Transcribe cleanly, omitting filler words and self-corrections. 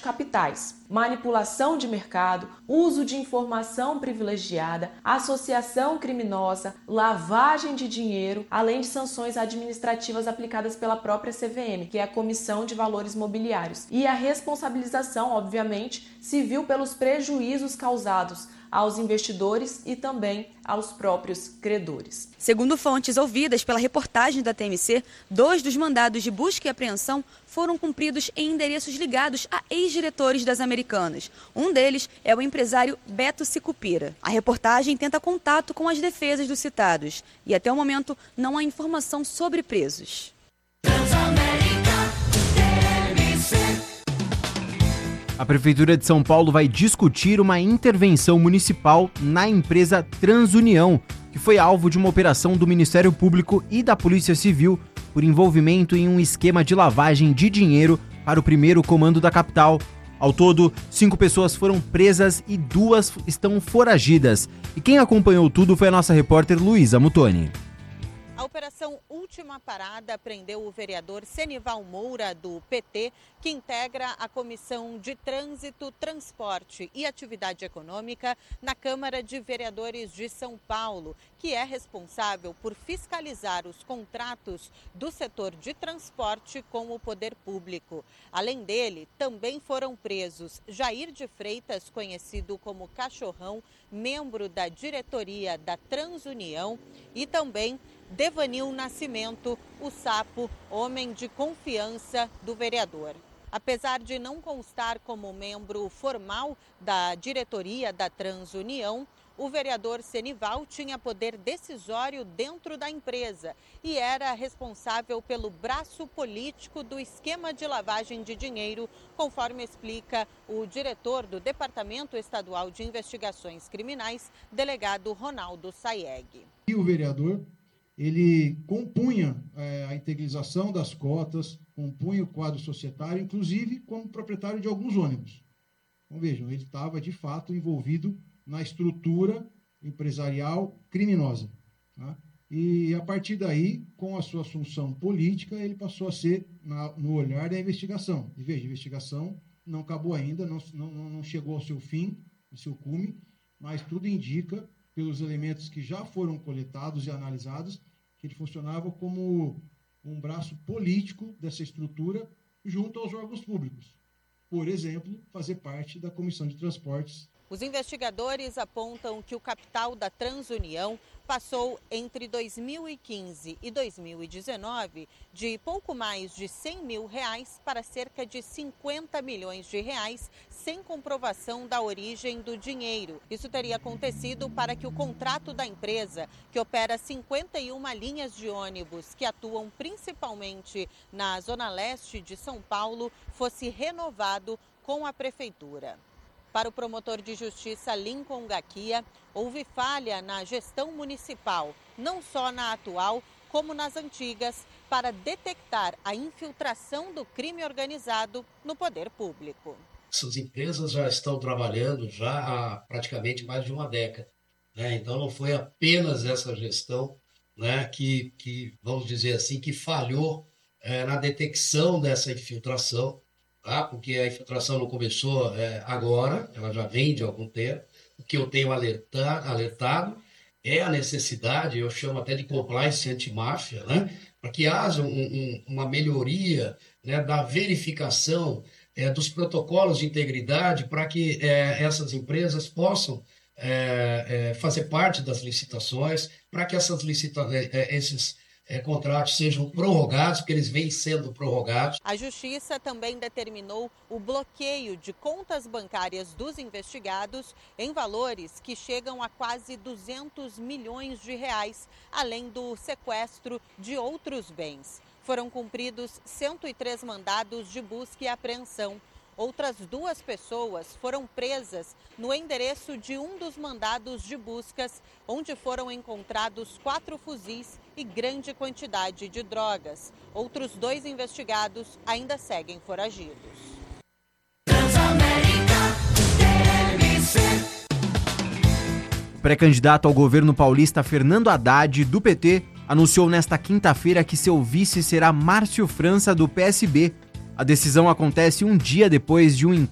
capitais, manipulação de mercado, uso de informação privilegiada, associação criminosa, lavagem de dinheiro, além de sanções administrativas aplicadas pela própria CVM, que é a Comissão de Valores Mobiliários, e a responsabilização, obviamente, civil pelos prejuízos causados aos investidores e também aos próprios credores. Segundo fontes ouvidas pela reportagem da TMC, 2 dos mandados de busca e apreensão foram cumpridos em endereços ligados a ex-diretores das Americanas. Um deles é o empresário Beto Sicupira. A reportagem tenta contato com as defesas dos citados e até o momento não há informação sobre presos. A Prefeitura de São Paulo vai discutir uma intervenção municipal na empresa Transunião, que foi alvo de uma operação do Ministério Público e da Polícia Civil por envolvimento em um esquema de lavagem de dinheiro para o primeiro comando da capital. Ao todo, 5 pessoas foram presas e 2 estão foragidas. E quem acompanhou tudo foi a nossa repórter Luísa Mutoni. A Operação Última Parada prendeu o vereador Senival Moura, do PT, que integra a Comissão de Trânsito, Transporte e Atividade Econômica na Câmara de Vereadores de São Paulo, que é responsável por fiscalizar os contratos do setor de transporte com o poder público. Além dele, também foram presos Jair de Freitas, conhecido como Cachorrão, membro da diretoria da Transunião, e também Devanil Nascimento, o Sapo, homem de confiança do vereador. Apesar de não constar como membro formal da diretoria da Transunião, o vereador Senival tinha poder decisório dentro da empresa e era responsável pelo braço político do esquema de lavagem de dinheiro, conforme explica o diretor do Departamento Estadual de Investigações Criminais, delegado Ronaldo Saeg. E o vereador, ele compunha a integralização das cotas, compunha o quadro societário, inclusive como proprietário de alguns ônibus. Então vejam, ele estava de fato envolvido na estrutura empresarial criminosa. Tá? E a partir daí, com a sua assunção política, ele passou a ser no olhar da investigação. E veja, a investigação não acabou ainda, não chegou ao seu fim, ao seu cume, mas tudo indica, pelos elementos que já foram coletados e analisados, que ele funcionava como um braço político dessa estrutura junto aos órgãos públicos. Por exemplo, fazer parte da Comissão de Transportes. Os investigadores apontam que o capital da Transunião passou entre 2015 e 2019 de pouco mais de R$100 mil para cerca de R$50 milhões sem comprovação da origem do dinheiro. Isso teria acontecido para que o contrato da empresa, que opera 51 linhas de ônibus que atuam principalmente na zona leste de São Paulo, fosse renovado com a Prefeitura. Para o promotor de justiça Lincoln Gaquia, houve falha na gestão municipal, não só na atual, como nas antigas, para detectar a infiltração do crime organizado no poder público. Essas empresas já estão trabalhando já há praticamente mais de uma década, né? Então não foi apenas essa gestão, né, que vamos dizer assim, que falhou na detecção dessa infiltração. Tá? Porque a infiltração não começou agora, ela já vem de algum tempo. O que eu tenho alertado é a necessidade, eu chamo até de compliance anti-máfia, né? Para que haja uma melhoria, né, da verificação dos protocolos de integridade para que essas empresas possam fazer parte das licitações, para que esses contratos sejam prorrogados, porque eles vêm sendo prorrogados. A Justiça também determinou o bloqueio de contas bancárias dos investigados em valores que chegam a quase R$200 milhões, além do sequestro de outros bens. Foram cumpridos 103 mandados de busca e apreensão. Outras 2 pessoas foram presas no endereço de um dos mandados de buscas, onde foram encontrados 4 fuzis e grande quantidade de drogas. Outros 2 investigados ainda seguem foragidos. O pré-candidato ao governo paulista Fernando Haddad, do PT, anunciou nesta quinta-feira que seu vice será Márcio França, do PSB. A decisão acontece um dia depois de um encontro